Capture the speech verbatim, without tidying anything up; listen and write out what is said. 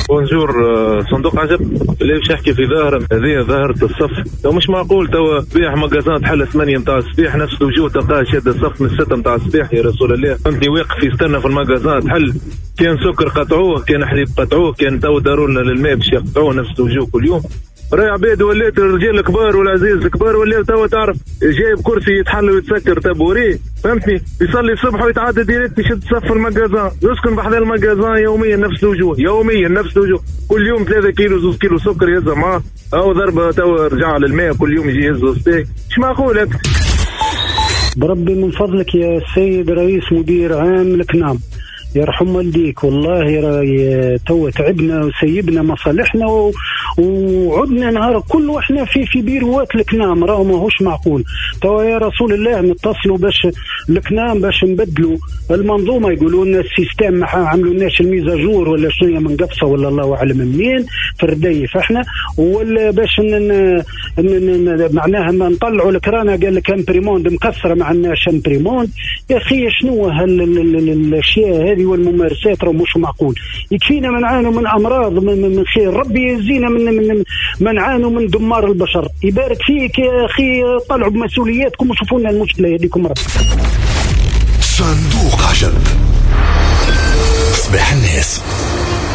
بونجور. صندوق عجب اللي باش يحكي في ظاهرة هذه ظاهرة الصف. لو مش معقول توا صبيح مجازات حل ثمانية متاع الصبيح نفس الوجوه تلقاه شاد الصف من الستة متاع الصبيح. يا رسول الله فهمتني واقف يستنى في المجازات حل. كان سكر قطعوه، كان حليب قطعوه، كان تو داروا لنا للماء باش يقطعوه نفس الوجوه كل يوم. راي عباد ولات الرجال الكبار والعزيز الكبار ولاو توا تعرف جايب كرسي يتحل ويتسكر تبوريه فهمتني، يصلي الصبح ويتعدى ديريكت يشد صف المجازان، يسكن بحذا المجازان يوميا نفس الوجوه، يوميا نفس الوجوه، كل يوم ثلاثة كيلو زوز كيلو سكر يهزها معاه، او ضربه توا رجع للماء كل يوم يجي يهز ستيك. مش معقول هيك. بربي من فضلك يا سيد رئيس مدير عام الكنام يرحم والديك، والله راي تو تعبنا وسيبنا مصالحنا و... وعدنا نهار كل واحنا في في بيروات الكنام. راهو ماهوش معقول. تو يا رسول الله نتصلوا باش الكنام باش نبدلوا المنظومه، يقولوا لنا السيستم ما عملوا لناش الميزاجور ولا شنو من قفصه ولا الله اعلم منين في الرديف احنا، ولا باش ن... ن... ن... معناها ما نطلعوا الكرانه قال لك امبريموند مكسره ما عندناش امبريموند. يا اخي شنو هالاشياء هذه والممارسات؟ راه مش معقول. يكفينا من نعانوا من امراض من, من خير، ربي يزينا من من من نعانوا من دمار البشر. يبارك فيك يا اخي، طلعوا بمسؤولياتكم وشوفوا لنا المشكله هذيكم. رب صندوق عجب. صباح الناس.